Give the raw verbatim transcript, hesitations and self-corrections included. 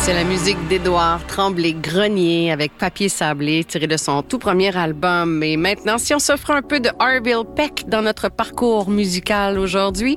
C'est la musique d'Édouard Tremblay-Grenier avec Papier sablé, tiré de son tout premier album. Et maintenant, si on s'offre un peu de Orville Peck dans notre parcours musical aujourd'hui,